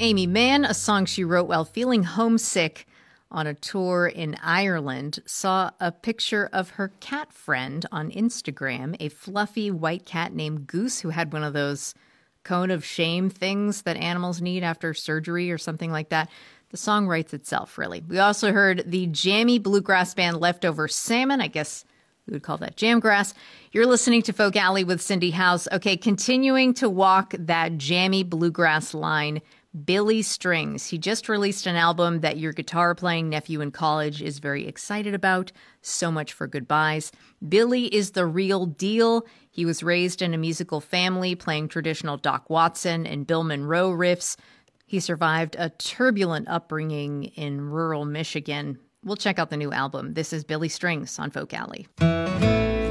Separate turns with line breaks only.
Amy Mann, a song she wrote while feeling homesick on a tour in Ireland, saw a picture of her cat friend on Instagram, a fluffy white cat named Goose who had one of those cone of shame things that animals need after surgery or something like that. The song writes itself, really. We also heard the jammy bluegrass band Leftover Salmon. I guess we would call that jamgrass. You're listening to Folk Alley with Cindy House. Okay, continuing to walk that jammy bluegrass line, Billy Strings. He just released an album that your guitar-playing nephew in college is very excited about. So much for goodbyes. Billy is the real deal. He was raised in a musical family playing traditional Doc Watson and Bill Monroe riffs. He survived a turbulent upbringing in rural Michigan. We'll check out the new album. This is Billy Strings on Folk Alley.